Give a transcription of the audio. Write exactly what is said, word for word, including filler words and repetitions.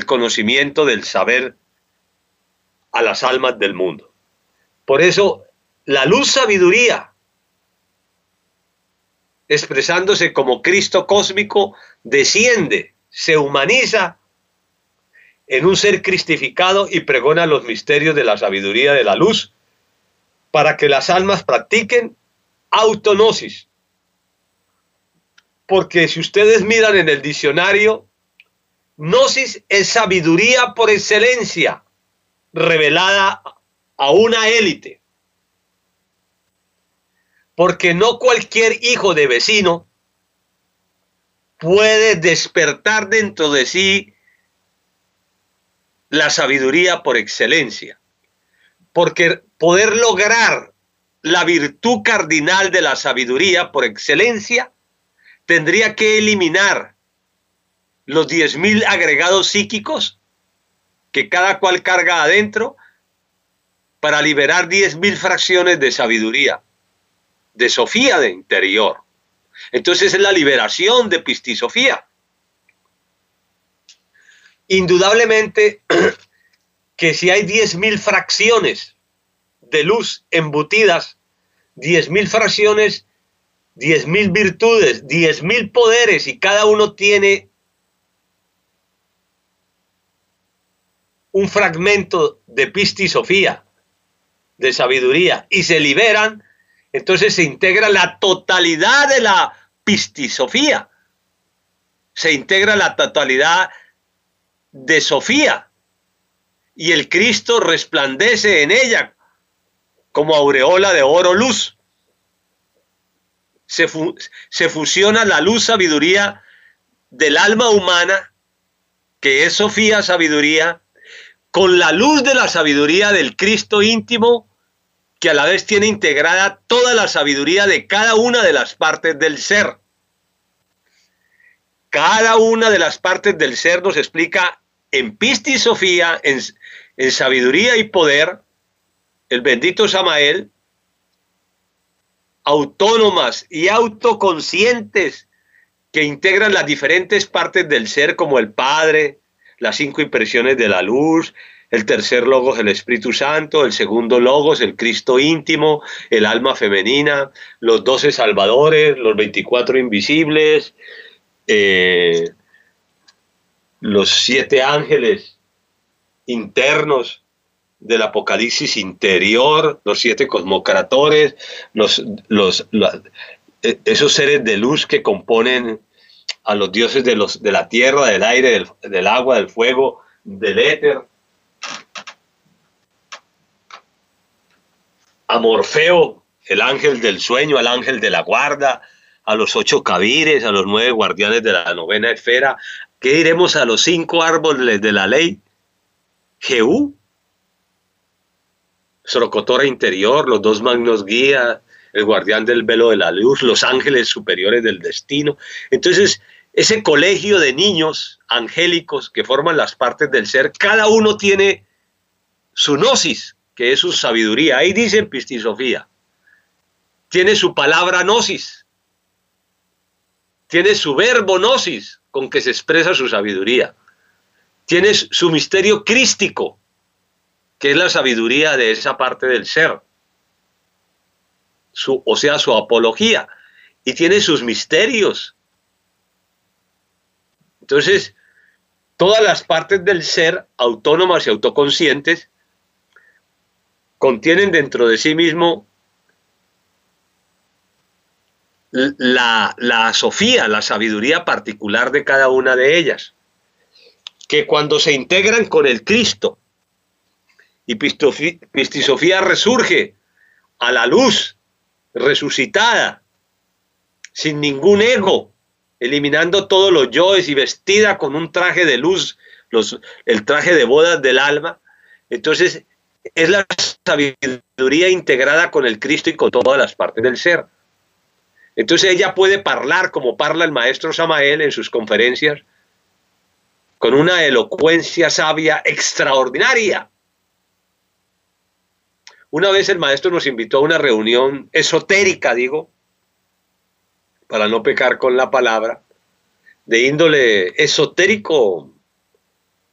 conocimiento del saber a las almas del mundo. Por eso, la luz sabiduría, expresándose como Cristo cósmico, desciende, se humaniza en un ser cristificado y pregona los misterios de la sabiduría de la luz para que las almas practiquen autognosis. Porque si ustedes miran en el diccionario, gnosis es sabiduría por excelencia, revelada a una élite. Porque no cualquier hijo de vecino puede despertar dentro de sí la sabiduría por excelencia. Porque poder lograr la virtud cardinal de la sabiduría por excelencia tendría que eliminar los diez mil agregados psíquicos que cada cual carga adentro para liberar diez mil fracciones de sabiduría, de Sofía de interior. Entonces es la liberación de Pistisofía. Indudablemente que si hay diez mil fracciones de luz embutidas, diez mil fracciones, diez mil virtudes, diez mil poderes, y cada uno tiene un fragmento de Pistisofía, de sabiduría, y se liberan, entonces se integra la totalidad de la Pistisofía, se integra la totalidad de Sofía, y el Cristo resplandece en ella como aureola de oro luz. Se, fu se fusiona la luz sabiduría del alma humana, que es Sofía sabiduría, con la luz de la sabiduría del Cristo íntimo, que a la vez tiene integrada toda la sabiduría de cada una de las partes del ser. Cada una de las partes del ser nos explica en Pistisofía, en, en sabiduría y poder, el bendito Samael, autónomas y autoconscientes que integran las diferentes partes del ser, como el Padre, las cinco impresiones de la luz, el tercer logos, el Espíritu Santo, el segundo logos, el Cristo íntimo, el alma femenina, los doce salvadores, los veinticuatro invisibles, eh, los siete ángeles internos del Apocalipsis interior, los siete cosmocratores, los, los, los, esos seres de luz que componen a los dioses de, los, de la tierra, del aire, del, del agua, del fuego, del éter. A Morfeo, el ángel del sueño, al ángel de la guarda, a los ocho cabires, a los nueve guardianes de la novena esfera. ¿Qué diremos a los cinco árboles de la ley? Jehú, Sorocotora interior, los dos magnos guías, el guardián del velo de la luz, los ángeles superiores del destino. Entonces, ese colegio de niños angélicos que forman las partes del ser, cada uno tiene su gnosis, que es su sabiduría. Ahí dice en Pistisofía, tiene su palabra gnosis, tiene su verbo gnosis, con que se expresa su sabiduría, tiene su misterio crístico, que es la sabiduría de esa parte del ser, su, o sea, su apología, y tiene sus misterios. Entonces, todas las partes del ser, autónomas y autoconscientes, contienen dentro de sí mismo la, la Sofía, la sabiduría particular de cada una de ellas, que cuando se integran con el Cristo, y Pistisofía resurge a la luz, resucitada, sin ningún ego, eliminando todos los yoes y vestida con un traje de luz, los, el traje de bodas del alma. Entonces es la sabiduría integrada con el Cristo y con todas las partes del ser. Entonces ella puede hablar como parla el maestro Samael en sus conferencias, con una elocuencia sabia extraordinaria. Una vez el maestro nos invitó a una reunión esotérica, digo, para no pecar con la palabra, de índole esotérico